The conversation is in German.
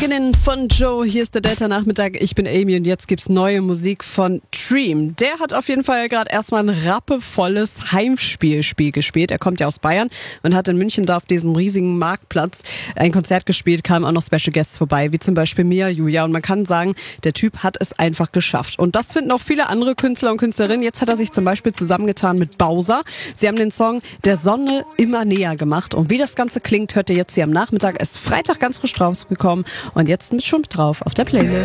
Kolleginnen von Joe, hier ist der Delta-Nachmittag, ich bin Amy und jetzt gibt's neue Musik von Dream. Der hat auf jeden Fall gerade erstmal ein rappevolles Heimspiel gespielt. Er kommt ja aus Bayern und hat in München da auf diesem riesigen Marktplatz ein Konzert gespielt, kamen auch noch Special Guests vorbei, wie zum Beispiel Mia Julia, und man kann sagen, der Typ hat es einfach geschafft. Und das finden auch viele andere Künstler und Künstlerinnen. Jetzt hat er sich zum Beispiel zusammengetan mit Bowser. Sie haben den Song Der Sonne immer näher gemacht und wie das Ganze klingt, hört ihr jetzt hier am Nachmittag. Es ist Freitag ganz frisch rausgekommen und jetzt schon mit drauf auf der Playlist.